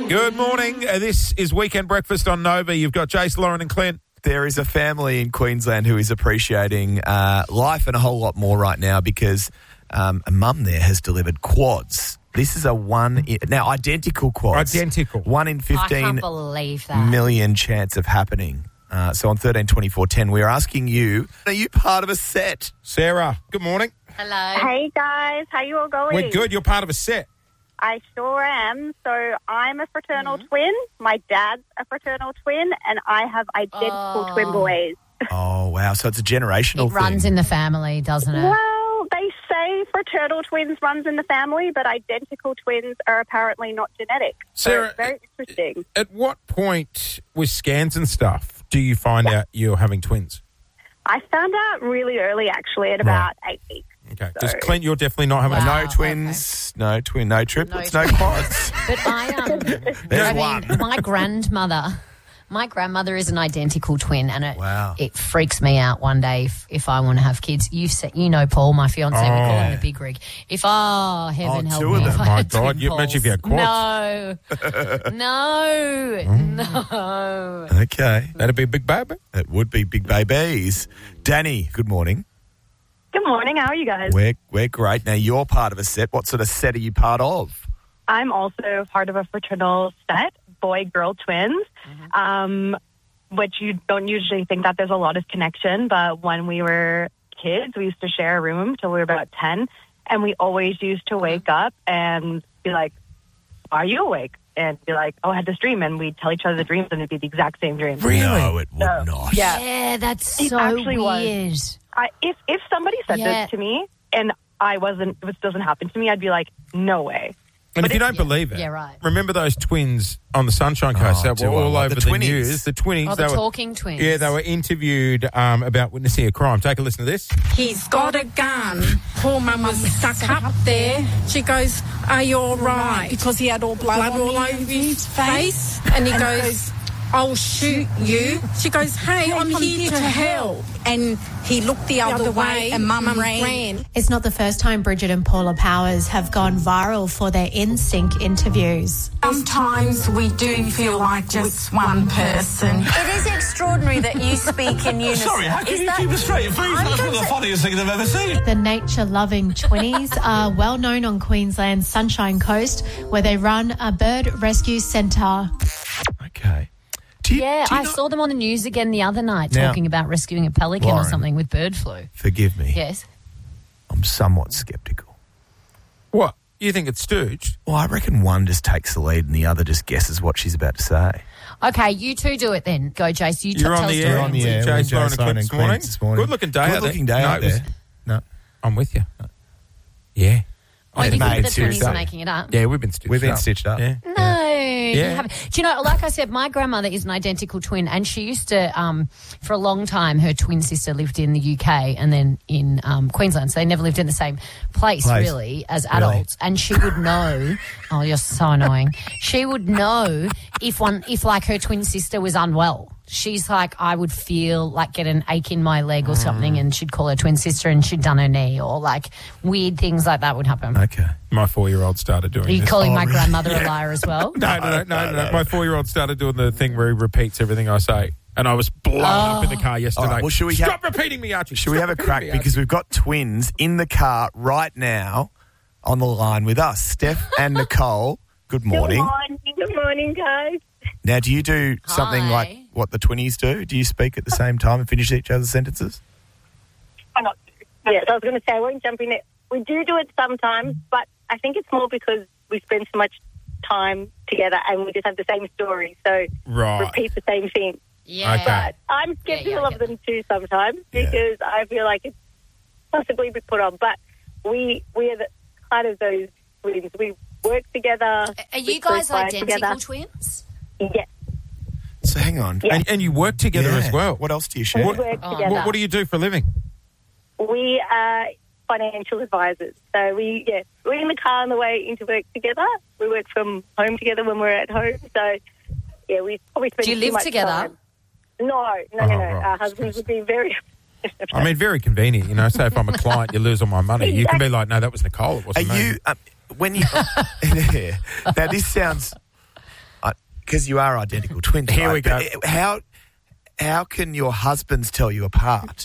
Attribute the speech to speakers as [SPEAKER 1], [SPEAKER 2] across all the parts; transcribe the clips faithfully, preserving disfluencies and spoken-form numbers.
[SPEAKER 1] Good morning. Uh, This is Weekend Breakfast on Nova. You've got Jace, Lauren and Clint.
[SPEAKER 2] There is a family in Queensland who is appreciating uh, life and a whole lot more right now because um, a mum there has delivered quads. This is a one in, now identical quads.
[SPEAKER 1] Identical.
[SPEAKER 2] One in
[SPEAKER 3] I
[SPEAKER 2] fifteen
[SPEAKER 3] can't believe that.
[SPEAKER 2] million chance of happening. Uh, so on thirteen twenty-four ten, we're asking you, are you part of a set?
[SPEAKER 1] Sarah, good morning.
[SPEAKER 3] Hello.
[SPEAKER 4] Hey guys, how you all going?
[SPEAKER 1] We're good. You're part of a set.
[SPEAKER 4] I sure am. So I'm a fraternal
[SPEAKER 3] Mm-hmm.
[SPEAKER 4] twin. My dad's a fraternal twin, and I have identical
[SPEAKER 3] Oh.
[SPEAKER 4] twin boys.
[SPEAKER 2] Oh, wow. So it's a generational
[SPEAKER 3] It runs
[SPEAKER 2] thing.
[SPEAKER 3] in the family, doesn't it?
[SPEAKER 4] Well, they say fraternal twins runs in the family, but identical twins are apparently not genetic. So
[SPEAKER 1] Sarah,
[SPEAKER 4] it's very interesting.
[SPEAKER 1] At what point with scans and stuff do you find out you're having twins?
[SPEAKER 4] I found out really early, actually, at about eight weeks.
[SPEAKER 1] Okay.
[SPEAKER 4] So-
[SPEAKER 1] Does Clint, you're definitely not having
[SPEAKER 3] Wow.
[SPEAKER 1] a
[SPEAKER 2] No twins, no twin, no triplets, no,
[SPEAKER 3] No
[SPEAKER 2] quads.
[SPEAKER 3] But I, um,
[SPEAKER 2] There's
[SPEAKER 3] I mean,
[SPEAKER 2] one.
[SPEAKER 3] my grandmother, my grandmother is an identical twin, and it
[SPEAKER 2] Wow.
[SPEAKER 3] it freaks me out one day if, if I want to have kids. You've said, you know, Paul, my fiance, we call
[SPEAKER 1] Oh.
[SPEAKER 3] him the big rig. If oh heaven
[SPEAKER 2] Oh,
[SPEAKER 3] help
[SPEAKER 2] two
[SPEAKER 3] me,
[SPEAKER 2] of
[SPEAKER 3] if
[SPEAKER 2] them.
[SPEAKER 3] I
[SPEAKER 1] My
[SPEAKER 3] had
[SPEAKER 1] God,
[SPEAKER 3] twin
[SPEAKER 1] you- imagine if you had
[SPEAKER 3] Pauls. No, no, no.
[SPEAKER 2] Okay.
[SPEAKER 1] That'd be a big baby.
[SPEAKER 2] It would be big babies. Danny, good morning.
[SPEAKER 4] Good morning. How are you guys?
[SPEAKER 2] We're, we're great. Now, you're part of a set. What sort of set are you part of?
[SPEAKER 5] I'm also part of a fraternal set, boy-girl twins, um, which you don't usually think that there's a lot of connection. But when we were kids, we used to share a room till we were about ten, and we always used to wake up and be like, are you awake? And be like, oh, I had this dream. And we'd tell each other the dreams, and it'd be the exact same dream.
[SPEAKER 2] No, it would
[SPEAKER 5] No.
[SPEAKER 2] not.
[SPEAKER 5] Yeah.
[SPEAKER 3] Yeah, that's
[SPEAKER 5] It
[SPEAKER 3] so
[SPEAKER 5] actually was.
[SPEAKER 3] weird.
[SPEAKER 5] I, if, if somebody said
[SPEAKER 3] Yeah.
[SPEAKER 5] this to me and I wasn't, this doesn't happen to me, I'd be like, no way.
[SPEAKER 1] And if you don't
[SPEAKER 3] yeah,
[SPEAKER 1] believe it,
[SPEAKER 3] yeah, right.
[SPEAKER 1] remember those twins on the Sunshine Coast
[SPEAKER 2] Oh,
[SPEAKER 1] that
[SPEAKER 2] do
[SPEAKER 1] were
[SPEAKER 2] I
[SPEAKER 1] all
[SPEAKER 2] like
[SPEAKER 1] over
[SPEAKER 2] the
[SPEAKER 1] the,
[SPEAKER 2] twinnies.
[SPEAKER 1] news? The twinnies.
[SPEAKER 3] Oh,
[SPEAKER 1] they
[SPEAKER 3] the
[SPEAKER 1] were,
[SPEAKER 3] talking twins.
[SPEAKER 1] Yeah, they were interviewed um, about witnessing a crime. Take a listen to this.
[SPEAKER 6] He's got a gun. Poor mum was stuck up there. She goes, are you all right? Because he had all blood, blood all over his face. And he goes, I'll shoot you. She goes, hey, I'm here to help. And he looked the other way and mum ran.
[SPEAKER 7] It's not the first time Bridget and Paula Powers have gone viral for their in sync interviews.
[SPEAKER 6] Sometimes we do feel like just one person.
[SPEAKER 8] It is extraordinary that you speak in unison.
[SPEAKER 9] Sorry, how can
[SPEAKER 8] Is
[SPEAKER 9] you
[SPEAKER 8] that-
[SPEAKER 9] keep a straight face?
[SPEAKER 8] I'm
[SPEAKER 9] That's one
[SPEAKER 8] going
[SPEAKER 9] of the
[SPEAKER 8] to-
[SPEAKER 9] funniest things I've ever seen.
[SPEAKER 7] The nature-loving twinnies are well known on Queensland's Sunshine Coast, where they run a bird rescue centre.
[SPEAKER 2] Okay. Do you,
[SPEAKER 3] Yeah,
[SPEAKER 2] do you
[SPEAKER 3] I
[SPEAKER 2] not-
[SPEAKER 3] saw them on the news again the other night
[SPEAKER 2] Now-
[SPEAKER 3] talking about rescuing a pelican or
[SPEAKER 2] Lauren.
[SPEAKER 3] something with bird flu.
[SPEAKER 2] Forgive me.
[SPEAKER 3] Yes.
[SPEAKER 2] I'm somewhat sceptical.
[SPEAKER 1] What? You think it's stooged?
[SPEAKER 2] Well, I reckon one just takes the lead and the other just guesses what she's about to say.
[SPEAKER 3] Okay, you two do it then. Go, Jace. You t-
[SPEAKER 1] You're
[SPEAKER 3] tell
[SPEAKER 1] on the
[SPEAKER 3] story.
[SPEAKER 1] air.
[SPEAKER 2] on the air
[SPEAKER 1] with
[SPEAKER 2] with
[SPEAKER 1] Jace, Lauren
[SPEAKER 2] Jace,
[SPEAKER 1] and
[SPEAKER 2] Lauren
[SPEAKER 1] Clint
[SPEAKER 2] and
[SPEAKER 1] this
[SPEAKER 2] Clint
[SPEAKER 1] morning.
[SPEAKER 2] this morning.
[SPEAKER 1] Good looking day out
[SPEAKER 2] Good looking
[SPEAKER 1] there.
[SPEAKER 2] day
[SPEAKER 1] No,
[SPEAKER 2] out
[SPEAKER 1] it was-
[SPEAKER 2] there. No.
[SPEAKER 1] I'm with you. Yeah.
[SPEAKER 3] Oh, you
[SPEAKER 2] Mate,
[SPEAKER 3] think the
[SPEAKER 2] seriously.
[SPEAKER 3] twinnies are making it up?
[SPEAKER 1] Yeah, we've been stitched
[SPEAKER 2] We've been
[SPEAKER 1] up.
[SPEAKER 2] stitched up.
[SPEAKER 1] Yeah.
[SPEAKER 3] No, you
[SPEAKER 1] Yeah.
[SPEAKER 3] haven't. Do you know, like I said, my grandmother is an identical twin, and she used to, um, for a long time, her twin sister lived in the U K and then in um, Queensland, so they never lived in the same place,
[SPEAKER 2] Place.
[SPEAKER 3] really, as
[SPEAKER 2] Really?
[SPEAKER 3] adults. And she would know, oh, you're so annoying. She would know if one, if like her twin sister was unwell. She's like, I would feel like get an ache in my leg or something, and she'd call her twin sister and she'd done her knee, or like weird things like that would happen.
[SPEAKER 2] Okay.
[SPEAKER 1] My four-year-old started doing
[SPEAKER 3] Are you
[SPEAKER 1] this.
[SPEAKER 3] calling
[SPEAKER 2] Oh,
[SPEAKER 3] my
[SPEAKER 2] really?
[SPEAKER 3] grandmother a liar as well?
[SPEAKER 1] No, no, no, no, no, My four-year-old started doing the thing where he repeats everything I say. And I was blown up in the car yesterday.
[SPEAKER 2] All right, well, should we
[SPEAKER 1] Stop
[SPEAKER 2] have-
[SPEAKER 1] repeating me, Archie.
[SPEAKER 2] Should we
[SPEAKER 1] Stop
[SPEAKER 2] have a
[SPEAKER 1] repeating
[SPEAKER 2] crack?
[SPEAKER 1] me, Archie.
[SPEAKER 2] Because we've got twins in the car right now on the line with us. Steph and Nicole, good morning.
[SPEAKER 4] Good morning. Good morning, guys.
[SPEAKER 2] Now, do you do something
[SPEAKER 3] Hi.
[SPEAKER 2] like what the twinnies do? Do you speak at the same time and finish each other's sentences?
[SPEAKER 4] I'm not. Yes, I was going to say I won't jump in it. We do do it sometimes, but I think it's more because we spend so much time together and we just have the same story, so
[SPEAKER 1] Right.
[SPEAKER 4] repeat the same thing.
[SPEAKER 3] Yeah.
[SPEAKER 1] Okay.
[SPEAKER 4] But I'm
[SPEAKER 3] Yeah,
[SPEAKER 4] skeptical
[SPEAKER 3] yeah, I
[SPEAKER 4] of
[SPEAKER 3] get
[SPEAKER 4] them too sometimes
[SPEAKER 2] Yeah.
[SPEAKER 4] because I feel like it's possibly be put on. But we we are the, kind of those twins. We work together.
[SPEAKER 3] Are
[SPEAKER 4] we
[SPEAKER 3] you guys
[SPEAKER 4] conspire
[SPEAKER 3] identical
[SPEAKER 4] together.
[SPEAKER 3] twins?
[SPEAKER 4] Yes,
[SPEAKER 2] So hang on.
[SPEAKER 4] Yeah.
[SPEAKER 1] And, and you work together
[SPEAKER 2] Yeah.
[SPEAKER 1] as well.
[SPEAKER 2] What else do you
[SPEAKER 4] we
[SPEAKER 2] share?
[SPEAKER 4] work
[SPEAKER 3] Oh,
[SPEAKER 4] together.
[SPEAKER 1] What, what do you do for a living?
[SPEAKER 4] We are financial advisors. So we, yeah, we're in the car on the way into work together. We work from home together when we're at home. So, yeah, we probably spend
[SPEAKER 3] Do you
[SPEAKER 4] too
[SPEAKER 3] live
[SPEAKER 4] much
[SPEAKER 3] together?
[SPEAKER 4] time. No, no,
[SPEAKER 1] Oh,
[SPEAKER 4] no, no.
[SPEAKER 1] right.
[SPEAKER 4] Our husbands would be very...
[SPEAKER 1] I mean, very convenient. You know, say if I'm a client, you lose all my money. You can be like, no, that was Nicole. It
[SPEAKER 2] Are
[SPEAKER 1] wasn't me.
[SPEAKER 2] you, um, when you, yeah. Now this sounds, I, because you are identical twins.
[SPEAKER 1] Here
[SPEAKER 2] right?
[SPEAKER 1] we go.
[SPEAKER 2] But how how can your husbands tell you apart?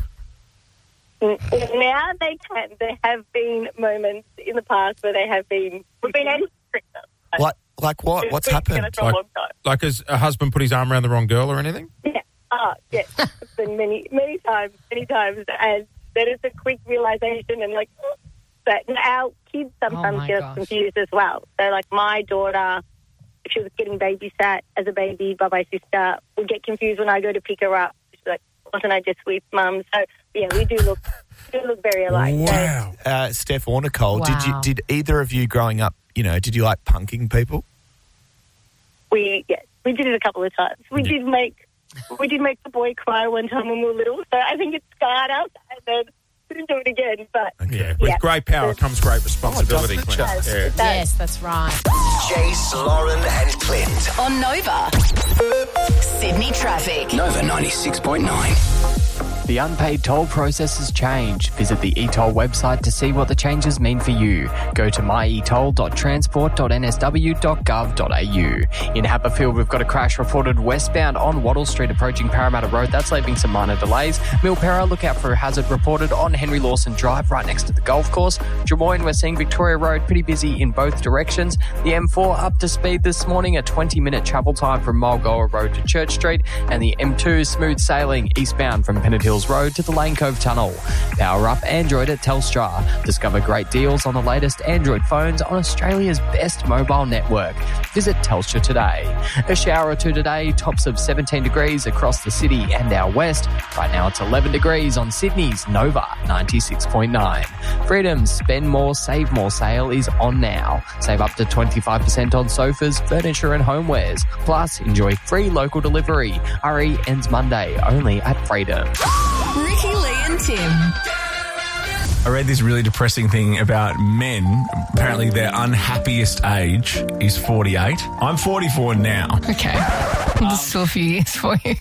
[SPEAKER 4] Now they can. There have been moments in the past where they have been. We've been able to trick them.
[SPEAKER 2] Like like what? What's
[SPEAKER 4] We've been
[SPEAKER 2] happened?
[SPEAKER 4] together for a long time.
[SPEAKER 1] Like, has a husband put his arm around the wrong girl or anything?
[SPEAKER 4] Yeah. Oh, yes. It's been many, many times, many times, and then it's a quick realization, and like, that our kids sometimes
[SPEAKER 3] my
[SPEAKER 4] get
[SPEAKER 3] gosh.
[SPEAKER 4] confused as well. So, like, my daughter, if she was getting babysat as a baby by my sister, would get confused when I go to pick her up. She's like, wasn't I just with mum? So, yeah, we do look, we do look very alike.
[SPEAKER 1] Wow.
[SPEAKER 2] Uh, Steph or Nicole, did you
[SPEAKER 3] Wow.
[SPEAKER 2] did either of you growing up, you know, did you like punking people?
[SPEAKER 4] So we, yes, we did it a couple of times. We did make, we did make the boy cry one time when we were little. So I think it scarred us, and then we didn't do it again. But
[SPEAKER 1] Yeah. With
[SPEAKER 4] Yeah.
[SPEAKER 1] great power comes great responsibility,
[SPEAKER 2] Oh, doesn't it
[SPEAKER 1] Clint.
[SPEAKER 2] just?
[SPEAKER 1] Yeah.
[SPEAKER 3] Yes, that's right.
[SPEAKER 9] Jace, Lauren and Clint.
[SPEAKER 8] On Nova. Sydney traffic.
[SPEAKER 9] Nova ninety-six point nine.
[SPEAKER 10] The unpaid toll process has changed. Visit the e-toll website to see what the changes mean for you. Go to my e toll dot transport dot n s w dot gov dot a u. In Haberfield, we've got a crash reported westbound on Wattle Street approaching Parramatta Road. That's leaving some minor delays. Milperra, look out for a hazard reported on Henry Lawson Drive right next to the golf course. Drummoyne, we're seeing Victoria Road pretty busy in both directions. The M four up to speed this morning, a twenty minute travel time from Mulgoa Road to Church Street. And the M two smooth sailing eastbound from Pennant Hills Road to the Lane Cove Tunnel. Power up Android at Telstra. Discover great deals on the latest Android phones on Australia's best mobile network. Visit Telstra today. A shower or two today, tops of seventeen degrees across the city and our west. Right now it's eleven degrees on Sydney's Nova ninety-six point nine. Freedom's Spend More, Save More sale is on now. Save up to twenty-five percent on sofas, furniture and homewares. Plus, enjoy free local delivery. Hurry ends Monday only at Freedom.
[SPEAKER 8] Ricky, Lee and Tim.
[SPEAKER 11] I read this really depressing thing about men. Apparently their unhappiest age is forty-eight. I'm forty-four now.
[SPEAKER 12] Okay. There's still a few years for you.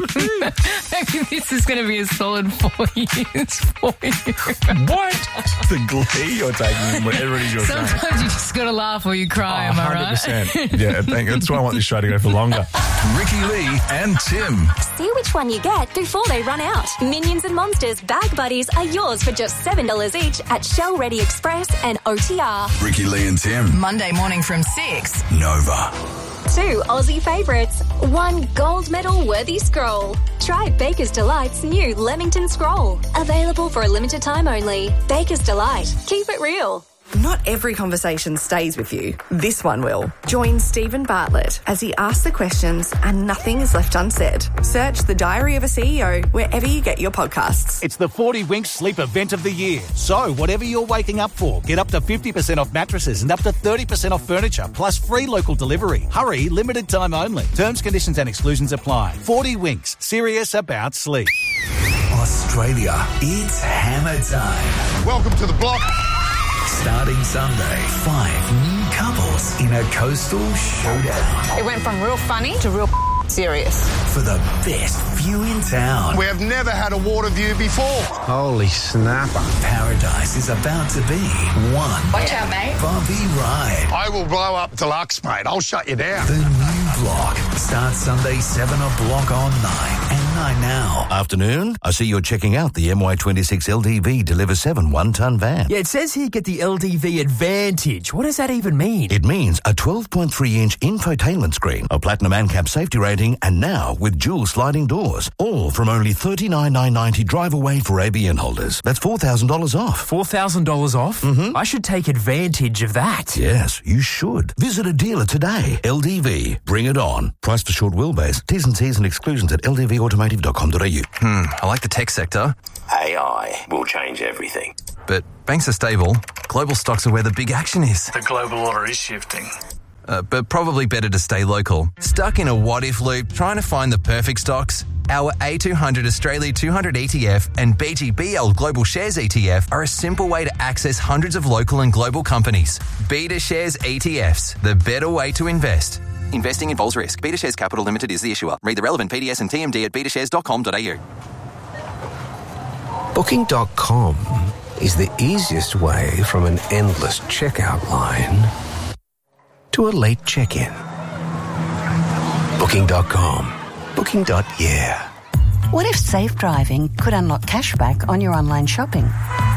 [SPEAKER 12] Maybe this is going to be a solid four years for you.
[SPEAKER 11] What? The glee you're taking, whatever it is you're saying.
[SPEAKER 12] Sometimes you just got to laugh or you cry, am I
[SPEAKER 11] one hundred
[SPEAKER 12] right?
[SPEAKER 11] percent. Yeah, thank, that's why I want this show to go for longer.
[SPEAKER 9] Ricky Lee and Tim.
[SPEAKER 13] See which one you get before they run out. Minions and Monsters Bag Buddies are yours for just seven dollars each at Shell Ready Express and O T R.
[SPEAKER 9] Ricky Lee and Tim.
[SPEAKER 8] Monday morning from six.
[SPEAKER 9] Nova.
[SPEAKER 13] Two Aussie favourites, one gold medal worthy scroll. Try Baker's Delight's new Leamington Scroll. Available for a limited time only. Baker's Delight. Keep it real.
[SPEAKER 14] Not every conversation stays with you. This one will. Join Stephen Bartlett as he asks the questions and nothing is left unsaid. Search The Diary of a C E O wherever you get your podcasts.
[SPEAKER 15] It's the forty Winks Sleep Event of the Year. So, whatever you're waking up for, get up to fifty percent off mattresses and up to thirty percent off furniture, plus free local delivery. Hurry, limited time only. Terms, conditions and exclusions apply. forty Winks, serious about sleep.
[SPEAKER 9] Australia, it's hammer time.
[SPEAKER 16] Welcome to the block.
[SPEAKER 9] Starting Sunday, five new couples in a coastal showdown.
[SPEAKER 8] It went from real funny to real serious.
[SPEAKER 9] For the best view in town.
[SPEAKER 16] We have never had a water view before.
[SPEAKER 9] Holy snapper. Paradise is about to be one.
[SPEAKER 8] Watch out, mate.
[SPEAKER 9] Bumpy ride.
[SPEAKER 16] I will blow up deluxe, mate. I'll shut you down.
[SPEAKER 9] The new block starts Sunday, seven o'clock on nine and nine now.
[SPEAKER 17] Afternoon. I see you're checking out the M Y twenty-six L D V Deliver seven one-ton van.
[SPEAKER 18] Yeah, it says here get the L D V Advantage. What does that even mean?
[SPEAKER 17] It means a twelve point three inch infotainment screen, a platinum ANCAP safety rating, and now with dual sliding doors. All from only thirty-nine thousand nine hundred ninety drive away for A B N holders. That's four thousand dollars off.
[SPEAKER 18] four thousand dollars off?
[SPEAKER 17] Mm-hmm.
[SPEAKER 18] I should take advantage of that.
[SPEAKER 17] Yes, you should. Visit a dealer today. L D V. Bring it on. Price for short wheelbase. T's and C's and exclusions at l d v automotive dot com dot a u.
[SPEAKER 19] Hmm, I like the tech sector.
[SPEAKER 20] A I will change everything.
[SPEAKER 19] But banks are stable. Global stocks are where the big action is.
[SPEAKER 21] The global order is shifting.
[SPEAKER 19] Uh, but probably better to stay local. Stuck in a what-if loop trying to find the perfect stocks? Our A two hundred Australia two hundred E T F and B G B L Global Shares E T F are a simple way to access hundreds of local and global companies. Beta Shares E T Fs, the better way to invest. Investing involves risk. Beta Shares Capital Limited is the issuer. Read the relevant P D S and T M D at beta shares dot com dot a u.
[SPEAKER 22] Booking dot com is the easiest way from an endless checkout line to a late check-in. Booking dot com. Booking. Yeah.
[SPEAKER 5] What if safe driving could unlock cashback on your online shopping?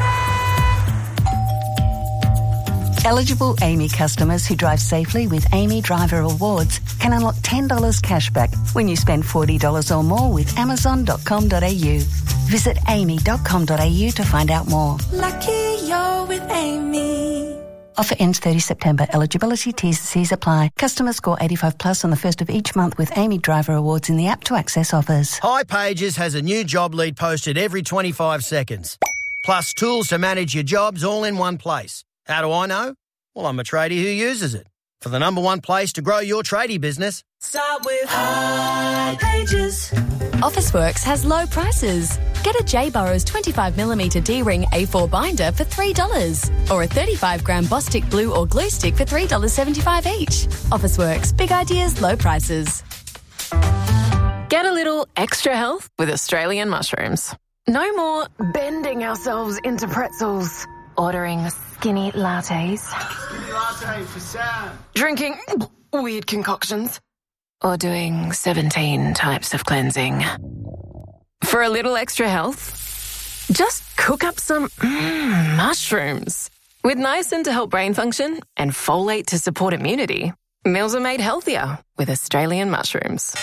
[SPEAKER 5] Eligible Amy customers who drive safely with Amy Driver Awards can unlock ten dollars cashback when you spend forty dollars or more with amazon dot com dot a u. Visit amy dot com dot a u to find out more.
[SPEAKER 21] Lucky you're with Amy.
[SPEAKER 5] Offer ends thirtieth September. Eligibility T's and C's apply. Customers score eighty-five plus on the first of each month with Amy Driver Awards in the app to access offers.
[SPEAKER 23] hipages has a new job lead posted every twenty-five seconds. Plus tools to manage your jobs all in one place. How do I know? Well, I'm a tradie who uses it. For the number one place to grow your tradie business.
[SPEAKER 21] Start with hipages.
[SPEAKER 24] Officeworks has low prices. Get a J. Burrows twenty-five millimetre D-ring A four binder for three dollars or a thirty-five gram Bostik glue or glue stick for three dollars seventy-five each. Officeworks, big ideas, low prices.
[SPEAKER 8] Get a little extra health with Australian mushrooms. No more bending ourselves into pretzels, ordering skinny lattes,
[SPEAKER 21] Skinny latte for Sam.
[SPEAKER 8] drinking weird concoctions, or doing seventeen types of cleansing. For a little extra health, just cook up some mm, mushrooms. With niacin to help brain function and folate to support immunity, meals are made healthier with Australian mushrooms.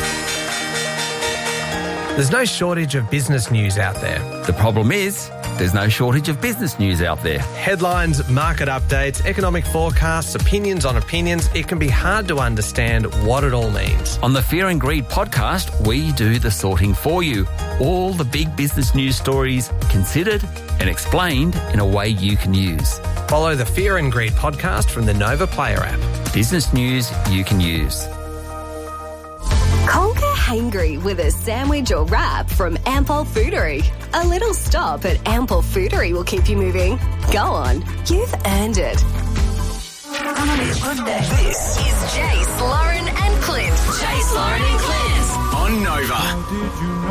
[SPEAKER 18] There's no shortage of business news out there.
[SPEAKER 25] The problem is, there's no shortage of business news out there.
[SPEAKER 18] Headlines, market updates, economic forecasts, opinions on opinions. It can be hard to understand what it all means.
[SPEAKER 25] On the Fear and Greed podcast, we do the sorting for you. All the big business news stories considered and explained in a way you can use.
[SPEAKER 18] Follow the Fear and Greed podcast from the Nova Player app.
[SPEAKER 25] Business news you can use.
[SPEAKER 24] Conquer hangry with a sandwich or wrap from Ampol Foodery. A little stop at Ampol Foodery will keep you moving. Go on, you've earned it.
[SPEAKER 8] This is Jace, Lauren and Clint. Jace, Lauren and Clint.
[SPEAKER 9] On Nova.